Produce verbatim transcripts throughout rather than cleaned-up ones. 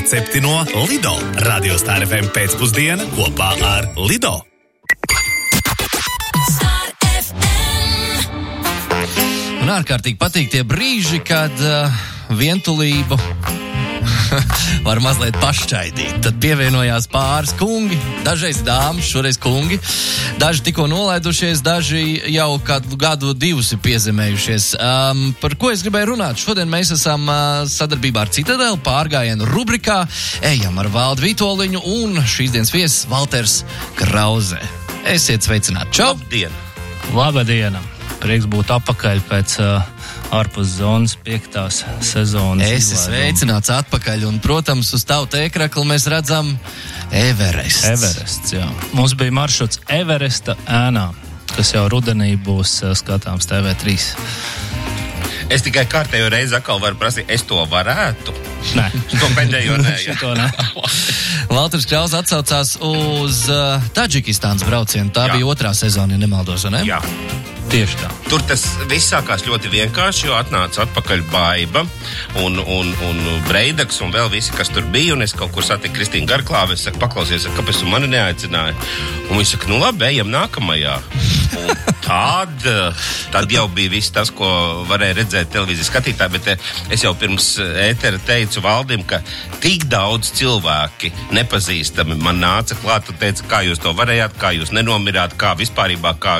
Recepti no Lido. Radio Star F M pēcpusdiena kopā ar Lido. Man ārkārtīgi patīk tie brīži, kad uh, vientulību var mazliet pašķaidīt. Tad pievienojās pāris kungi, dažreiz dāmas, šoreiz kungi. Daži tikko nolaidušies, daži jau kādu gadu divus ir piezemējušies. Um, par ko es gribēju runāt? Šodien mēs esam uh, sadarbībā ar Citadeli pārgājienu rubrikā. Ejam ar Valdu Vitoļiņu un šīs dienas viesis Valters Krause. Esiet sveicināti. Čau! Labdien! Labdiena! Prieks būt apakaļ pēc uh, ārpus zonas piektās sezonas. Esi sveicināts atpakaļ un, protams, uz tavu tēkraklu mēs redzam Everests. Everests, jā. Mums bija maršruts Everesta ēnā, kas jau rudenī būs uh, skatāms T V trīs. Es tikai kārtējo reizi atkal varu prasīt, es to varētu? Nē. To pēdējo nē, jā. Šito nē. Valters Kraus atsaucās uz uh, Taģikistānas braucienu. Tā jā. Bija otrā sezona, ja nemaldos, ne? Jā. Tieši tā. Tur tas viss sākās ļoti vienkārši, jo atnāca atpakaļ Baiba un, un, un Breidaks un vēl visi, kas tur bija, un es kaut kur satiku Kristīnu Garklāvi, es saku, paklausies, kāpēc tu mani neaicināji? Un viņi saka, nu labi, ejam nākamajā. Un tad, tad jau bija viss tas, ko varēja redzēt televīzijas skatītāji, bet es jau pirms ētera teicu Valdim, ka tik daudz cilvēki nepazīstami man nāca klāt un teica, kā jūs to varējāt, kā jūs nenomirāt, kā vispārībā, kā...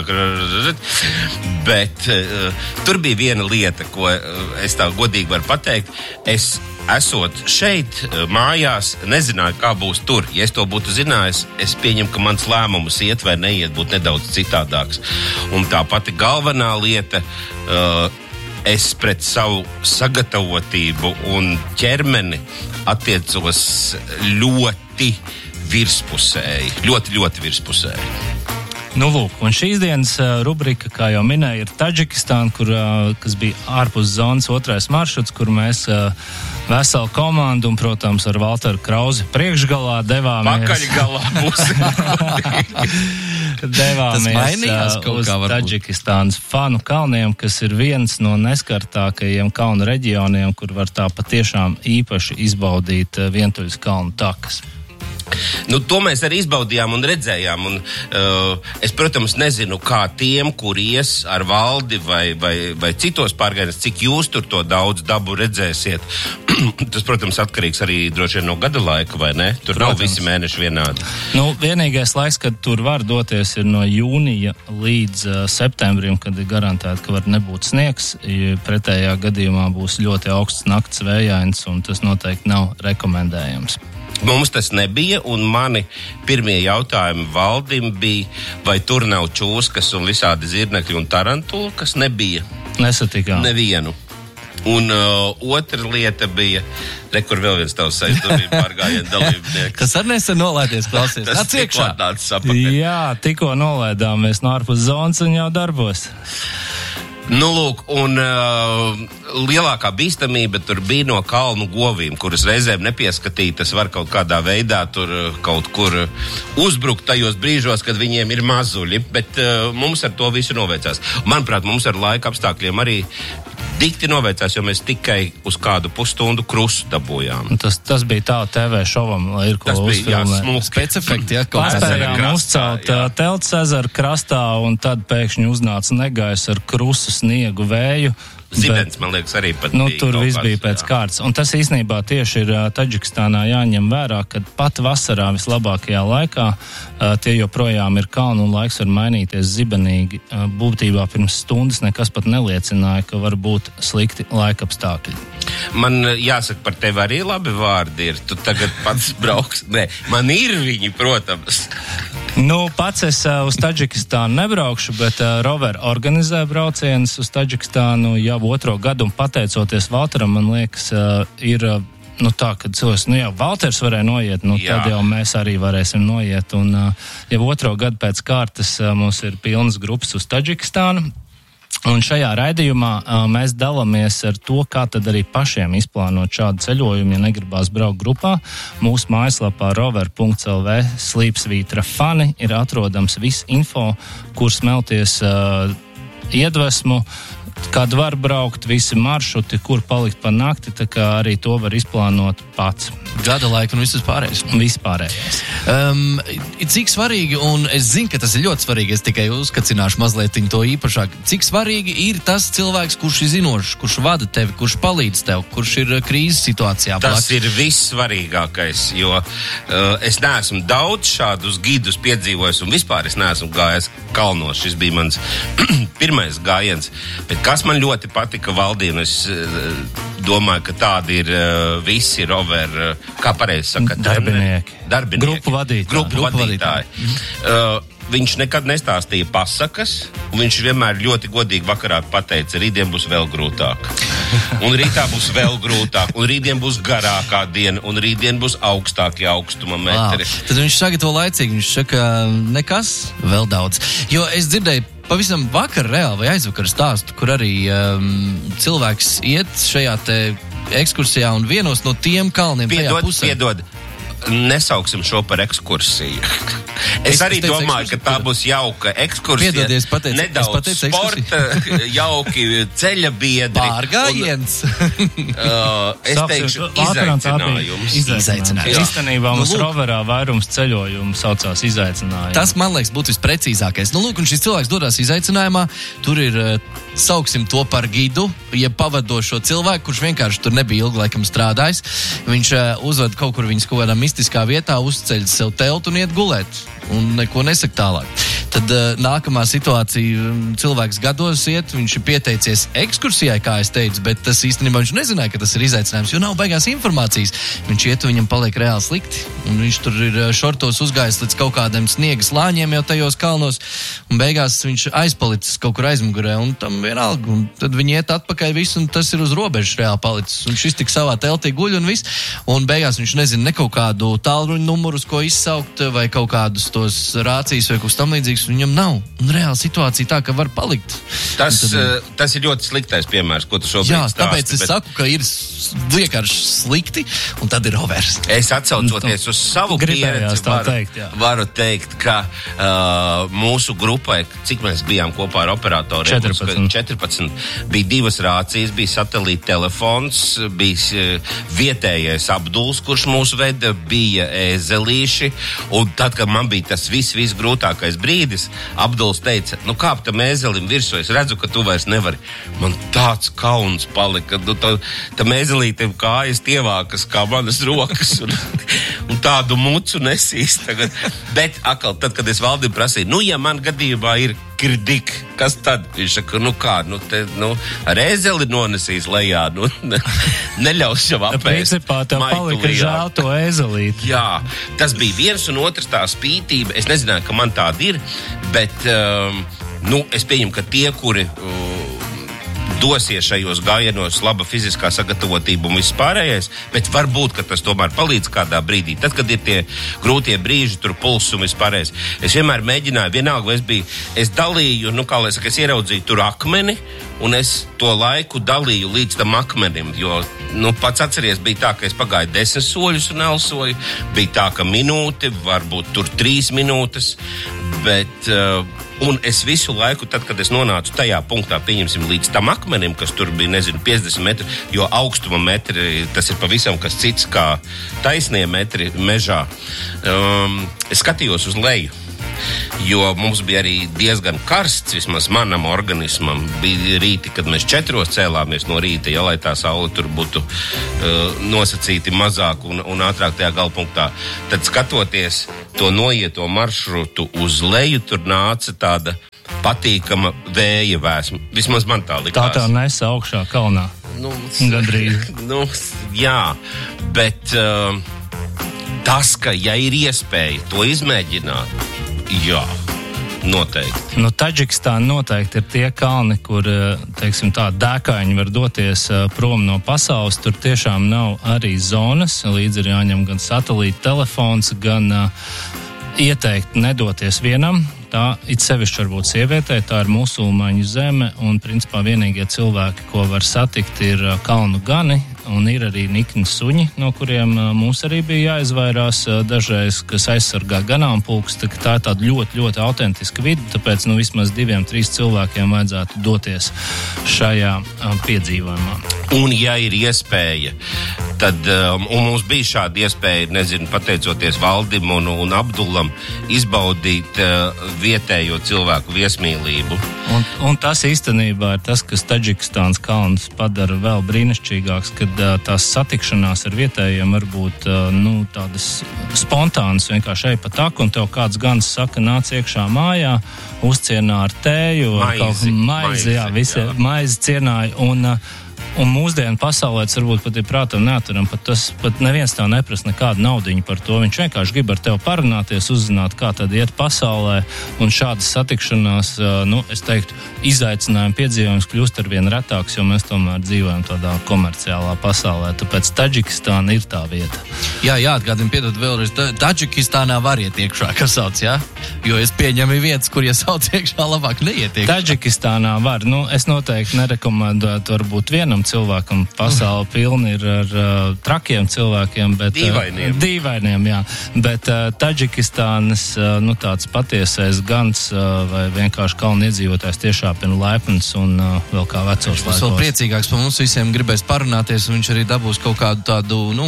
Bet uh, tur bija viena lieta, ko uh, es tā godīgi varu pateikt. Es, esot šeit, uh, mājās, nezināju, kā būs tur. Ja es to būtu zinājis, es pieņemu, ka mans lēmums iet vai neiet būtu nedaudz citādāks. Un tā pati galvenā lieta, uh, es pret savu sagatavotību un ķermeni attiecos ļoti virspusēji. Ļoti, ļoti virspusēji. Nu, lūk, un šīs dienas uh, rubrika, kā jau minēja, ir Taģikistāna, kur, uh, kas bija ārpus zonas otrais maršruts, kur mēs uh, veselu komandu un, protams, ar Valteru Krauzi priekšgalā devāmies. Pakaļgalā būs. devāmies uh, uz Taģikistānas Fanu kalniem, kas ir viens no neskartākajiem kalnu reģioniem, kur var tā patiešām īpaši izbaudīt uh, vientuļas kalnu takas. Nu, to mēs arī izbaudījām un redzējām, un uh, es, protams, nezinu, kā tiem, kur ies ar Valdi vai, vai, vai citos pārgājienus, cik jūs tur to daudz dabu redzēsiet. Tas, protams, atkarīgs arī droši vien no gada laika, vai ne? Tur protams. Nav visi mēneši vienādi. Nu, vienīgais laiks, kad tur var doties, ir no jūnija līdz uh, septembrim, kad ir garantēti, ka var nebūt sniegs. Pretējā gadījumā būs ļoti augsts nakts vējains, un tas noteikti nav rekomendējams. Mums tas nebija, un mani pirmie jautājumi Valdim bija, vai tur nav čūskas un visādi zirnekļi un tarantula, kas nebija. Nesatikām. Nevienu. Un uh, otra lieta bija, re, kur vēl viens tavs aizdevību pārgājienu dalībnieks. Tas arī nesen nolaidies, klausies. Tas tikko atnācis apakaļ. Jā, tikko nolaidāmies no ārpus zonas un jau darbos. Nu, lūk, un uh, lielākā bīstamība tur bija no kalnu govīm, kuras reizēm nepieskatītas var kaut kādā veidā tur kaut kur uzbrukt tajos brīžos, kad viņiem ir mazuļi, bet uh, mums ar to visu noveicās. Manuprāt, mums ar laika apstākļiem arī dikti noveicās, jo mēs tikai uz kādu pusstundu krustu dabūjām. Tas, tas bija tā T V šovam, lai ir ko uzfilmēt. Spēcefekti, jā, kaut Paspējām uzcelt uh, Telts ezera krastā, un tad pēkšņi uznāca negaiss ar krusu sniegu vēju. Zibens, man liekas, arī pat nu, bija. Tur viss kāds, bija pēc jā. kārtas. Un tas īstenībā tieši ir Taģikistānā jāņem vērā, ka pat vasarā vislabākajā laikā tie joprojām ir kalni un laiks var mainīties zibenīgi. Būtībā pirms stundas nekas pat neliecināja, ka var būt slikti laikapstākļi. Man jāsaka, par tevi arī labi vārdi ir. Tu tagad pats brauks. Nē, man ir viņi, protams. Nu, pats es uh, uz Taģikistānu nebraukšu, bet uh, Rover organizē braucienus uz Taģikistānu jau otro gadu, un pateicoties Valteram, man liekas, uh, ir uh, nu tā, kad cilvēks, nu jau Valters varēja noiet, nu jā. Tad jau mēs arī varēsim noiet, un uh, jau otro gadu pēc kārtas uh, mums ir pilnas grupas uz Taģikistānu. Un šajā raidījumā uh, mēs dalāmies ar to, kā tad arī pašiem izplānot šādu ceļojumu, ja negribās braukt grupā. Mūsu mājaslapā rover punkts l v slīpsvītra fani ir atrodams viss info, kur smelties uh, iedvesmu, kad var braukt, visi maršruti, kur palikt pa nakti, tā kā arī to var izplānot pats. Gada laika un visus pārējais. Vispārējais. Um, cik svarīgi, un es zinu, ka tas ir ļoti svarīgi, es tikai uzkacināšu mazliet to īpašāk, cik svarīgi ir tas cilvēks, kurš ir zinošs, kurš vada tevi, kurš palīdz tev, kurš ir krīzes situācijā. Tas plaks. ir vissvarīgākais, jo uh, es neesmu daudz šādus gidus piedzīvojis, un vispār es neesmu gājis kalnos. Šis bija mans pirmais gājiens. Bet kas man ļoti patika Valdī, un es uh, domāju, ka tādi ir uh, visi roveri, uh, kā pareizi saka, Darbinieki. Darbinieki. Grupu vadītāji. Grupu Grupu vadītāji. Uh, viņš nekad nestāstīja pasakas, un viņš vienmēr ļoti godīgi vakarā pateica, rītdien būs vēl grūtāk. Un rītā būs vēl grūtāk, un rītdien būs garākā diena, un rītdien būs augstākie augstuma metri. Wow. Tad viņš sagatavo laicīgi, viņš saka, nekas, vēl daudz. Jo es dzirdēju pavisam vakar reāli vai aizvakar stāstu, kur arī um, cilvēks iet šajā te ekskursijā un vienos no tiem kalniem tajā Piedod, pusē. piedod. Nesauksim šo par ekskursiju. Es, Es- arī es teicu domāju, ka ekskursiju, tā piedod. būs jauka ekskursija. Piedod, es pateicu- es nedaudz pateicu sporta, jauki ceļa biedri. Pārgājiens. Un, uh, es teikšu, izaicinājums. Izaicinājums. Jā. Īstenībā Nu, mums lūk. roverā vairums ceļojumu saucās izaicinājumi. Tas, man liekas, būtu visprecīzākais. Nu, lūk, un šis cilvēks dodas izaicinājumā, tur ir, uh, sauksim to par gidu, jeb pavadošo cilvēku, kurš vienkārši tur nebija ilgu laikam strādājis. Viņš uh, uzved kaut kur viņas kaut kādā mistiskā vietā, uzceļ sev teltu un iet gulēt. Un neko nesaka tālāk. Tad uh, nākamā situācija, um, cilvēks gados iet, viņš ir pieteicies ekskursijai, kā es teicu, bet tas īstenībā viņš nezināja, ka tas ir izaicinājums, jo nav baigās informācijas. Viņš iet, viņam paliek reāli slikti, un viņš tur ir uh, šortos uzgājis līdz kaut kādiem sniega slāņiem jau tajos kalnos, un beigās viņš aizpalicis kaut kur aizmugurē, un tam vienalga, un tad viņi iet atpakaļ visu, un tas ir uz robežas reāli palicis, un šis tik savā teltī guļ un viss, un beigās viņš nezina ne kaut kādu tālruņu numurus, ko izsaukt, vai kaut kādus tos rācijas vai kaut kas tam līdzīgs, viņam nav. Un reāla situācija tā, ka var palikt. Tas, Un tad, uh, tas ir ļoti sliktais piemērs, ko tu šobrīd jā, stāsti. tāpēc es bet saku, ka ir s- vienkārši slikti, un tad ir rovers. Es atsaucoties uz savu Gribējās pieredzi, tā varu, teikt, jā. varu teikt, ka uh, mūsu grupai, cik mēs bijām kopā ar operatoriem, četrpadsmit. mums, četrpadsmit, bija divas rācijas, bija satelīta telefons, bija uh, vietējais Abduls, kurš mūs veda, bija ēzelīši, un tad, kad man bija tas viss, viss grūtākais brīdis, Abduls teica, nu kāp tam ēzelim virsū, es redzu, ka tu vairs nevari. Man tāds kauns palika, nu tā, tam ēzelītiem kājas tievākas kā manas rokas, un, un tādu mucu nesīs tagad. Bet atkal, tad, kad es Valdim prasīju, nu, ja man gadījumā ir kirdik, kas tad? Viņš saka, nu kā, nu, te, nu, ar ēzeli nonesīs lejā, nu, ne, neļaus jau apēst. Principā tev maitu palika lijā. žēl to ezelīti. Jā, tas bija viens un otrs tā spītība. Es nezināju, ka man tāda ir, bet um, nu, es pieņemu, ka tie, kuri uh, dosies šajos gājienos, laba fiziskā sagatavotība un viss pārējais, bet varbūt, ka tas tomēr palīdz kādā brīdī. Tad, kad ir tie grūtie brīži, tur pulss un viss pārējais. Es vienmēr mēģināju, vienalga, es biju, es dalīju, nu, kā lai saka, es ieraudzīju tur akmeni, un es to laiku dalīju līdz tam akmenim, jo, nu, pats atceries, bija tā, ka es pagāju desmit soļus un elsoju, bija tā, ka minūte, varbūt tur trīs minūtes, bet, uh, un es visu laiku, tad, kad es nonācu tajā punktā, pieņemsim, līdz tam akmenim, kas tur bija, nezinu, piecdesmit metri, jo augstuma metri, tas ir pavisam kas cits kā taisnie metri mežā. Um, es skatījos uz leju. Jo mums bija arī diezgan karsts, vismaz manam organismam. Bija rīti, kad mēs četros cēlāmies no rīta, ja lai tā saule tur būtu uh, nosacīti mazāk un, un ātrāk tajā galpunktā. Tad skatoties to noieto maršrutu uz leju, tur nāca tāda patīkama vēja vēsma. Vismaz man tā likās. Tā tev nesa augšā kalnā. Nu, Gandrīz. nu, jā, bet uh, tas, ka ja ir iespēja to izmēģināt, jā, noteikti. Nu, Taģikistāna noteikti ir tie kalni, kur, teiksim tā, dēkāņi var doties prom no pasaules. Tur tiešām nav arī zonas, līdz ir jāņem gan satelīta telefons, gan uh, ieteikt nedoties vienam. Tā it sevišķi varbūt sievietē, tā ir musulmaņu zeme, un principā vienīgie cilvēki, ko var satikt, ir kalnu gani un ir arī nikni suņi, no kuriem mums arī bija jāizvairās dažreiz, kas aizsargā ganāmpulks, tā, tā ir tāda ļoti, ļoti autentiska vidi, tāpēc nu vismaz diviem, trīs cilvēkiem vajadzētu doties šajā piedzīvojumā. Un ja ir iespēja, tad, um, un mums bija šāda iespēja, nezinu, pateicoties Valdim un, un Abdulam, izbaudīt uh, vietējo cilvēku viesmīlību. Un, un tas īstenībā ir tas, kas Tadžikistānas kalnus padara vēl brīnišķīgāks, kad uh, tās satikšanās ar vietējiem var būt uh, nu, tādas spontānas, vienkārši ej pa taku, un tev kāds gans saka, nāc iekšā mājā, uzcienā ar tēju, maizi, kaut, maizi, maizi, jā, visi jā. Maizi cienāja, un uh, Un mūsdienu pasaulē tas varbūt pat ir prātam neaturam, pat, tas, pat neviens tev neprasa nekādu naudiņu par to. Viņš vienkārši grib ar tevi parunāties, uzzināt, kā tad iet pasaulē, un šādas satikšanās, nu, es teiktu, izaicinājumi piedzīvojums kļūst ar vien retāks, jo mēs tomēr dzīvojam tādā komerciālā pasaulē, tāpēc Tadžikistāna ir tā vieta. Jā, jāatgādina, piedod vēlreiz, Tadžikistānā var iet iekšā, kas sauc, jā? Jo es pieņemu vietas, kur, ja sauc iekšā, labāk neiet iekšā. Tadžikistānā var, nu, es noteikti nerekomendētu varbūt vienam cilvēkam, pasauli pilni ir ar uh, trakiem cilvēkiem, bet dīvainiem, uh, dīvainiem jā, bet uh, Tadžikistānas uh, nu, tāds patiesais gans uh, vai vienkārši kalnu iedzīvotājs tiešām ir laipns un uh, vēl kā vecos laikos. Viņš vēl priecīgāks par mums visiem gribēs parunāties, un viņš arī dabūs kaut kādu tādu, nu,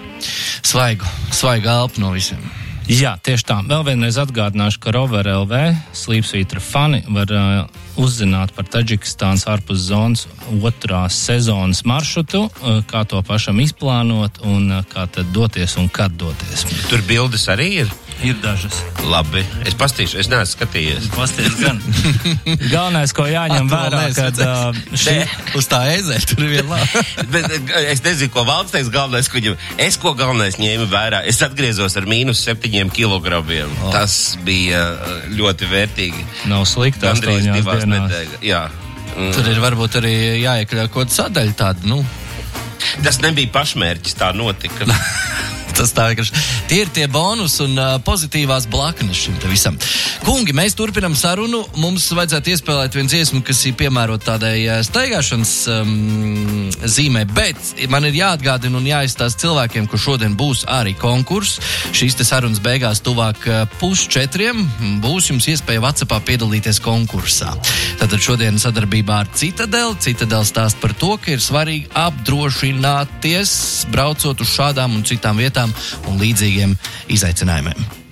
svaigu, svaigu elpu no visiem. Jā, tieši tā. Vēl vienreiz atgādināšu, ka Rover L V Sleepsvītra fani var uh, uzzināt par Tadžikistānas ārpus zonas otrās sezonas maršrutu, uh, kā to pašam izplānot un uh, kā tad doties un kad doties. Tur bildes arī ir? Ir dažas. Labi, es pastīšu, es neesmu skatījies. Pasties gan. Galvenais, ko jāņem vērā, kad uh, šī... Uz tā eizē, tur ir vienlā. Bet es nezinu, ko Valds teiks galvenais, ko ņem. Es ko galvenais ņēmu vērā. Es atgriezos ar mīnus septiņiem kilogramiem. Oh. Tas bija ļoti vērtīgi. Nav slikti, astoņās dienās. Jā. Mm. Tur ir varbūt arī jāiekļauj kaut sadaļa tāda, nu. Tas nebija pašmērķis, tā notika. Tas tā vienkārši. Tie ir tie bonus un uh, pozitīvās blaknes šim te visam. Kungi, mēs turpinam sarunu. Mums vajadzētu iespēlēt viens dziesmu, kas ir piemērot tādai uh, staigāšanas um, zīmē, bet man ir jāatgādina un jāizstāst cilvēkiem, kur šodien būs arī konkurss. Šīs te sarunas beigās tuvāk uh, pus četriem būs jums iespēja WhatsAppā piedalīties konkursā. Tātad šodien sadarbībā ar Citadeli. Citadeli stāst par to, ka ir svarīgi apdrošināties, braucot uz šādām un citām vietām un līdzīgiem izaicinājumiem.